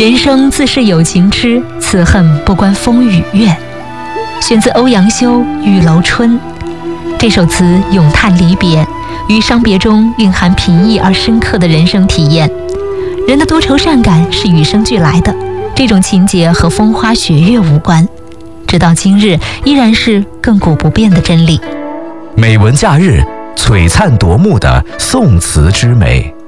人生自是有情痴，此恨不关风雨月。选自欧阳修《玉楼春》。这首词咏叹离别，于伤别中蕴含平易而深刻的人生体验。人的多愁善感是与生俱来的，这种情节和风花雪月无关，直到今日依然是亘古不变的真理。 美文假日璀璨夺目的宋词之美。